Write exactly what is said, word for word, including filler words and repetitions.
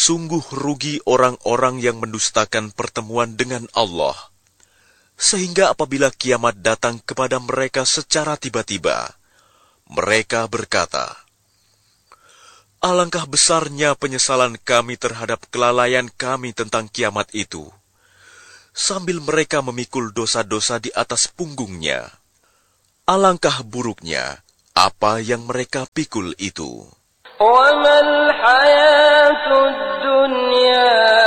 Sungguh rugi orang-orang yang mendustakan pertemuan dengan Allah, sehingga apabila kiamat datang kepada mereka secara tiba-tiba, mereka berkata, "Alangkah besarnya penyesalan kami terhadap kelalaian kami tentang kiamat itu," sambil mereka memikul dosa-dosa di atas punggungnya. Alangkah buruknya apa yang mereka pikul itu. وَمَا الْحَيَاةُ الدُّنْيَا